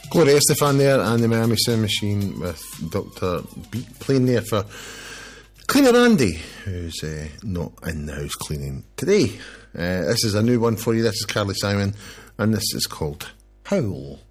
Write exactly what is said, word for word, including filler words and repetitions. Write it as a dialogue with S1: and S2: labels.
S1: Gloria Estefan there, and the Miami Sound Machine with Doctor Beat playing there for Cleaner Andy, who's uh, not in the house cleaning today. Uh, this is a new one for you. This is Carly Simon, and this is called Howl.